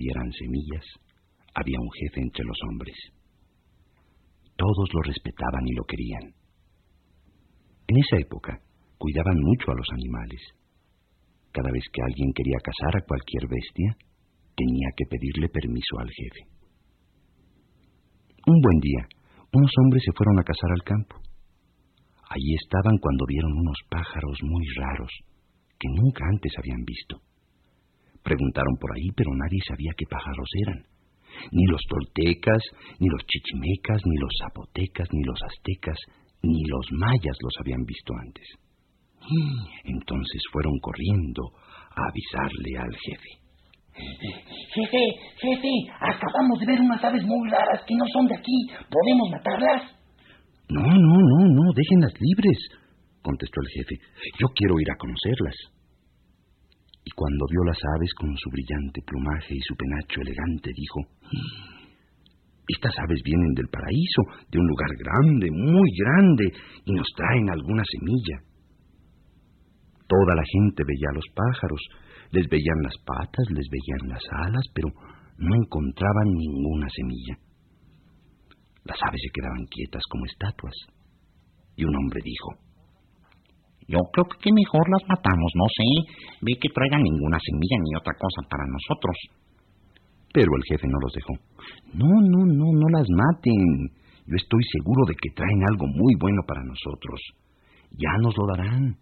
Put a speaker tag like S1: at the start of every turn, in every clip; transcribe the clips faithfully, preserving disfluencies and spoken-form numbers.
S1: murieran semillas, había un jefe entre los hombres. Todos lo respetaban y lo querían. En esa época cuidaban mucho a los animales. Cada vez que alguien quería cazar a cualquier bestia, tenía que pedirle permiso al jefe. Un buen día, unos hombres se fueron a cazar al campo. Allí estaban cuando vieron unos pájaros muy raros que nunca antes habían visto. Preguntaron por ahí, pero nadie sabía qué pájaros eran. Ni los toltecas, ni los chichimecas, ni los zapotecas, ni los aztecas, ni los mayas los habían visto antes. Entonces fueron corriendo a avisarle al jefe.
S2: Jefe, jefe, acabamos de ver unas aves muy raras que no son de aquí. ¿Podemos matarlas?
S1: No, no, no, no, déjenlas libres, contestó el jefe. Yo quiero ir a conocerlas. Y cuando vio las aves con su brillante plumaje y su penacho elegante, dijo: estas aves vienen del paraíso, de un lugar grande, muy grande, y nos traen alguna semilla. Toda la gente veía a los pájaros, les veían las patas, les veían las alas, pero no encontraban ninguna semilla. Las aves se quedaban quietas como estatuas, y un hombre dijo:
S3: yo creo que mejor las matamos, no sé, ve que traigan ninguna semilla ni otra cosa para nosotros.
S1: Pero el jefe no los dejó. No, no, no, no las maten. Yo estoy seguro de que traen algo muy bueno para nosotros. Ya nos lo darán.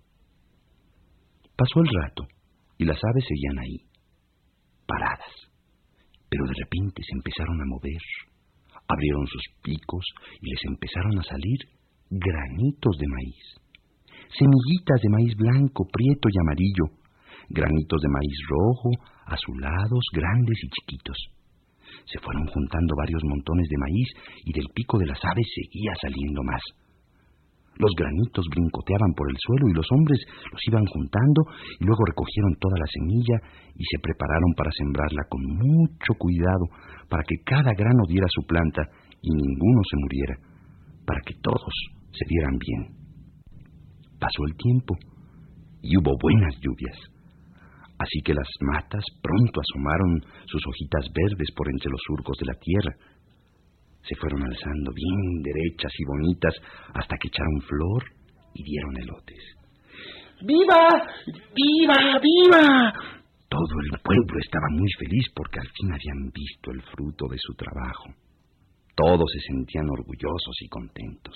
S1: Pasó el rato, y las aves seguían ahí, paradas. Pero de repente se empezaron a mover. Abrieron sus picos y les empezaron a salir granitos de maíz. Semillitas de maíz blanco, prieto y amarillo. Granitos de maíz rojo, azulados, grandes y chiquitos. Se fueron juntando varios montones de maíz y del pico de las aves seguía saliendo más. Los granitos brincoteaban por el suelo y los hombres los iban juntando y luego recogieron toda la semilla y se prepararon para sembrarla con mucho cuidado para que cada grano diera su planta y ninguno se muriera, para que todos se vieran bien. Pasó el tiempo y hubo buenas lluvias, así que las matas pronto asomaron sus hojitas verdes por entre los surcos de la tierra. Se fueron alzando bien derechas y bonitas hasta que echaron flor y dieron elotes.
S2: ¡Viva! ¡Viva! ¡Viva!
S1: Todo el pueblo estaba muy feliz porque al fin habían visto el fruto de su trabajo. Todos se sentían orgullosos y contentos.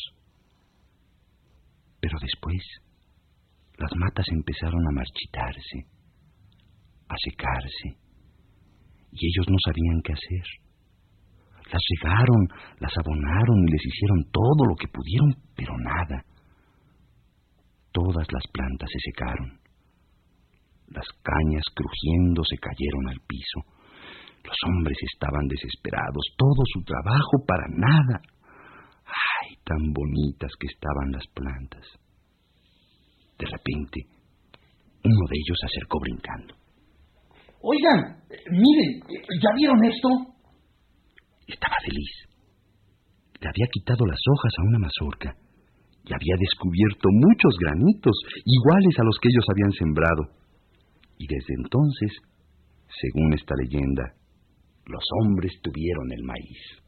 S1: Pero después, las matas empezaron a marchitarse, a secarse, y ellos no sabían qué hacer. Las regaron, las abonaron y les hicieron todo lo que pudieron, pero nada. Todas las plantas se secaron. Las cañas crujiendo se cayeron al piso. Los hombres estaban desesperados, todo su trabajo para nada. ¡Ay, tan bonitas que estaban las plantas! De repente, uno de ellos se acercó brincando.
S2: Oigan, miren, ¿ya vieron esto?
S1: Estaba feliz. Le había quitado las hojas a una mazorca y había descubierto muchos granitos iguales a los que ellos habían sembrado. Y desde entonces, según esta leyenda, los hombres tuvieron el maíz.